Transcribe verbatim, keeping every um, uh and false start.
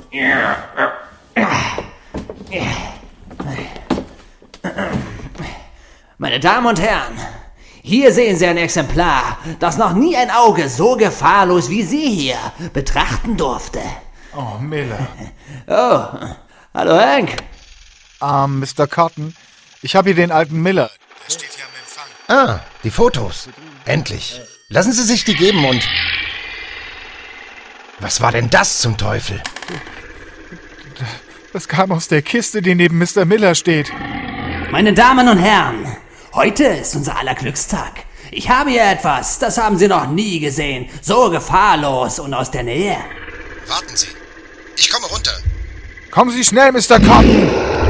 Meine Damen und Herren, hier sehen Sie ein Exemplar, das noch nie ein Auge so gefahrlos wie Sie hier betrachten durfte. Oh, Miller. Oh, hallo Hank. Ähm, Mister Cotton, ich habe hier den alten Miller. Der steht hier am Empfang. Ah, die Fotos. Endlich. Lassen Sie sich die geben und... Was war denn das zum Teufel? Das kam aus der Kiste, die neben Mister Miller steht. Meine Damen und Herren, heute ist unser aller Glückstag. Ich habe hier etwas, das haben Sie noch nie gesehen. So gefahrlos und aus der Nähe. Warten Sie. Ich komme runter. Kommen Sie schnell, Mister Cotton!